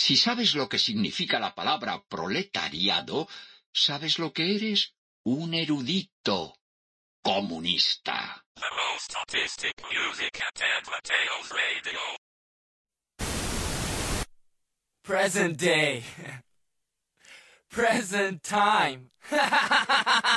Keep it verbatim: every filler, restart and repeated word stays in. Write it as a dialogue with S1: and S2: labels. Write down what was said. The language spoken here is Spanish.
S1: Si sabes lo que significa la palabra proletariado, sabes lo que eres. Un erudito comunista.
S2: The most artistic music at Ed Mateo's Radio.
S3: Present day. Present time.